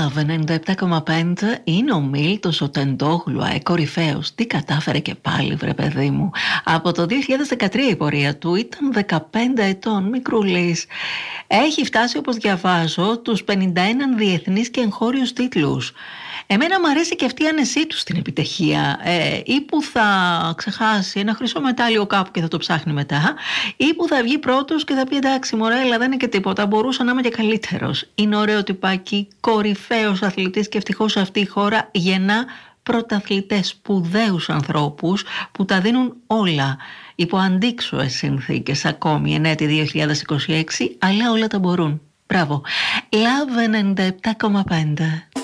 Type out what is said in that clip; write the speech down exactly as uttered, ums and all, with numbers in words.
Love ενενήντα επτά κόμμα πέντε είναι ο Μίλτος ο Τεντόγλου, αε, κορυφαίος. Τι κατάφερε και πάλι, βρε παιδί μου. Από το δύο χιλιάδες δεκατρία η πορεία του, ήταν δεκαπέντε ετών, μικρούλης. Έχει φτάσει, όπως διαβάζω, τους πενήντα ένα διεθνείς και εγχώριους τίτλους. Εμένα μου αρέσει και αυτή η άνεσή του στην επιτυχία, ε, ή που θα ξεχάσει ένα χρυσό μετάλλιο κάπου και θα το ψάχνει μετά, ή που θα βγει πρώτος και θα πει εντάξει μωρέ, αλλά δεν είναι και τίποτα, μπορούσα να είμαι και καλύτερος. Είναι ωραίο τυπάκι, κορυφαίος αθλητής και ευτυχώς αυτή η χώρα γεννά πρωταθλητές, σπουδαίους ανθρώπους που τα δίνουν όλα υπό αντίξωες συνθήκες ακόμη εν έτη δύο χιλιάδες είκοσι έξι, αλλά όλα τα μπορούν. Μπράβο. Love ενενήντα επτά κόμμα πέντε.